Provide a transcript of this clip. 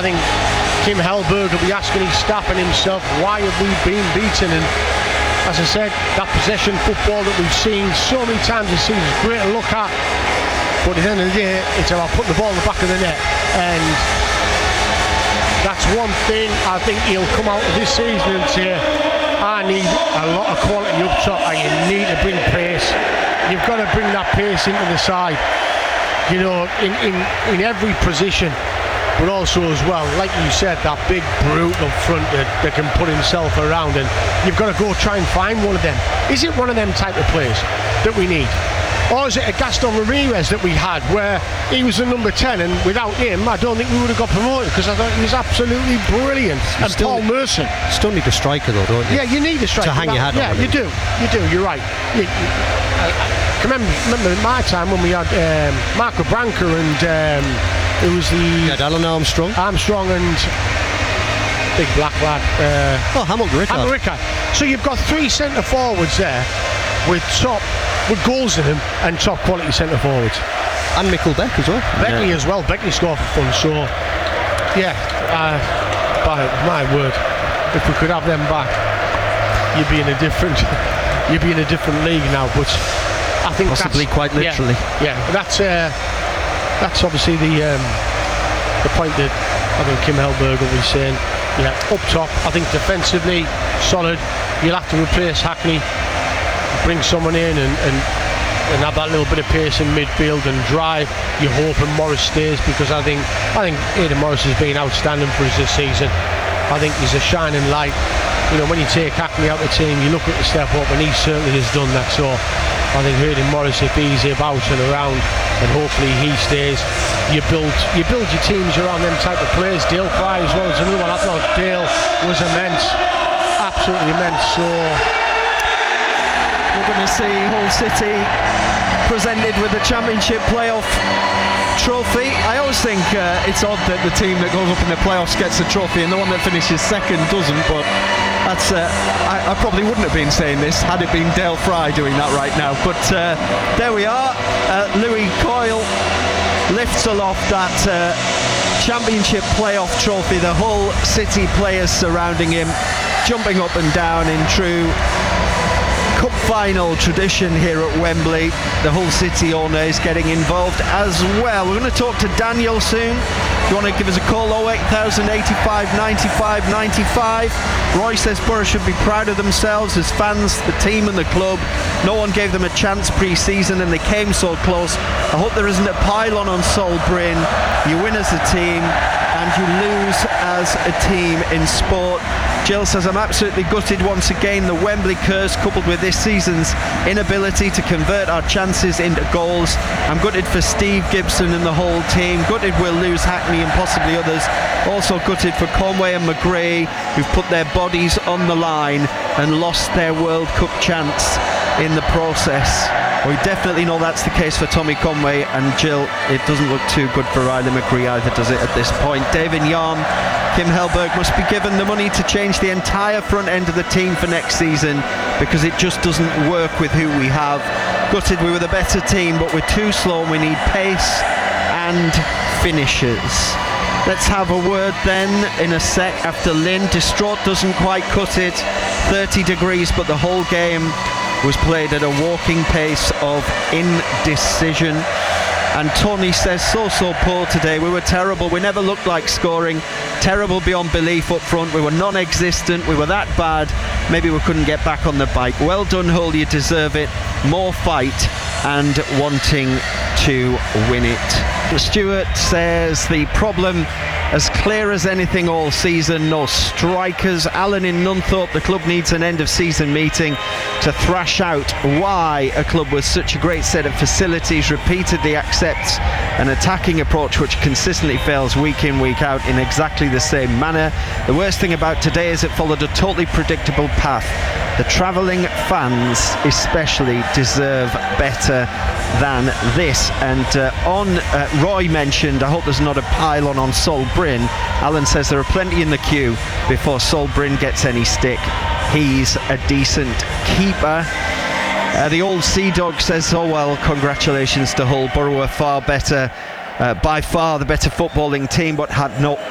I think Kim Hellberg will be asking his staff and himself, why have we been beaten? And as I said, that possession football that we've seen so many times this season is great to look at, but at the end of the day, it's about putting the ball in the back of the net, and that's one thing I think he'll come out of this season and say, I need a lot of quality up top, and you need to bring pace. You've got to bring that pace into the side, you know, in every position. But also as well, like you said, that big brute up front that can put himself around, and you've got to go try and find one of them. Is it one of them type of players that we need? Or is it a Gaston Ramirez that we had where he was the number 10, and without him I don't think we would have got promoted, because I thought he was absolutely brilliant. And Paul Merson. Still need a striker though, don't you? Yeah, you need a striker. To hang your hat on. Yeah, you do, you're right. I remember my time when we had Marco Branca and it was the... Yeah, Alan Armstrong and big black lad. Hamilton Rickard. So you've got 3 centre forwards there with goals in them and top quality centre forwards. And Mikkel Beck as well. Becky as well. Becky scored for fun. So yeah, by my word, if we could have them back, you'd be in a different league now. But I think possibly quite literally. Yeah, that's obviously the point that I think Kim Hellberg will be saying. Yeah, up top, I think defensively solid. You'll have to replace Hackney, bring someone in and have that little bit of pace in midfield and drive. You're hoping Morris stays, because I think Aidan Morris has been outstanding for us this season. I think he's a shining light. You know, when you take Hackney out of the team, you look at the step up, and he certainly has done that. So I think Aidan Morris, if he's about and around, and hopefully he stays, you build your teams around them type of players. Dale Fry as well as another one. I thought Dale was immense, absolutely immense. So we're going to see Hull City presented with the Championship playoff trophy. I always think it's odd that the team that goes up in the playoffs gets a trophy and the one that finishes second doesn't, but that's I probably wouldn't have been saying this had it been Dale Fry doing that right now. But there we are. Louis Coyle lifts aloft that Championship playoff trophy. The Hull City players surrounding him, jumping up and down in true Cup final tradition here at Wembley. The Hull City owner is getting involved as well. We're going to talk to Daniel soon. If you want to give us a call, 08000 85 95 95. Roy says Borough should be proud of themselves as fans, the team and the club. No one gave them a chance pre-season and they came so close. I hope there isn't a pylon on Sol Bryn. You win as a team and you lose as a team in sport. Jill says, I'm absolutely gutted once again. The Wembley curse coupled with this season's inability to convert our chances into goals. I'm gutted for Steve Gibson and the whole team. Gutted we'll lose Hackney and possibly others. Also gutted for Conway and McGree, who've put their bodies on the line and lost their World Cup chance in the process. We definitely know that's the case for Tommy Conway, and Jill, it doesn't look too good for Riley McGree either, does it, at this point? David Yarm, Kim Hellberg must be given the money to change the entire front end of the team for next season, because it just doesn't work with who we have. Gutted we were the better team, but we're too slow and we need pace and finishers. Let's have a word then in a sec after Lynn. Distraught doesn't quite cut it. 30 degrees, but the whole game was played at a walking pace of indecision. And Tony says, so poor today. We were terrible. We never looked like scoring. Terrible beyond belief up front. We were non-existent. We were that bad. Maybe we couldn't get back on the bike. Well done, Hull. You deserve it. More fight and wanting to win it. Stuart says the problem as clear as anything all season. No strikers. Alan in Nunthorpe, the club needs an end of season meeting to thrash out why a club with such a great set of facilities repeatedly accepts an attacking approach which consistently fails week in, week out in exactly the same manner. The worst thing about today is it followed a totally predictable path. The travelling fans especially deserve better than this. And Roy mentioned, I hope there's not a pylon on Sol Bryn. Alan says there are plenty in the queue before Sol Bryn gets any stick. He's a decent keeper. The old Sea Dog says, oh well, congratulations to Hull. Borough were far better, by far the better footballing team, but had no